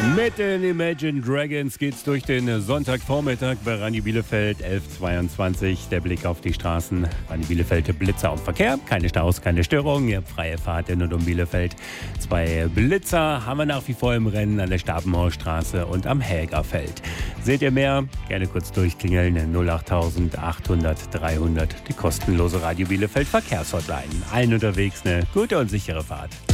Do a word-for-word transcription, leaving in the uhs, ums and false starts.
Mit den Imagine Dragons geht's durch den Sonntagvormittag bei Radio Bielefeld elf Uhr zweiundzwanzig. Der Blick auf die Straßen. Radio Bielefeld, Blitzer auf Verkehr. Keine Staus, keine Störungen. Ihr habt freie Fahrt in und um Bielefeld. Zwei Blitzer haben wir nach wie vor im Rennen an der Stabenhausstraße und am Hägerfeld. Seht ihr mehr? Gerne kurz durchklingeln. null acht achthundert dreihundert. Die kostenlose Radio Bielefeld Verkehrshotline. Allen unterwegs eine gute und sichere Fahrt.